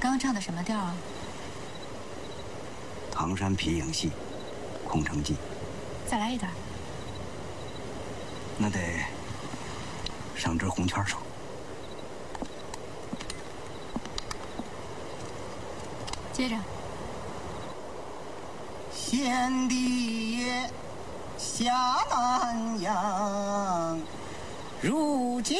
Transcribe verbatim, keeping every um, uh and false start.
刚刚唱的什么调啊？ 唐山皮影戏《空城计》。 再来一段。 那得上支红圈手。 接着。 贤弟也下南洋，如今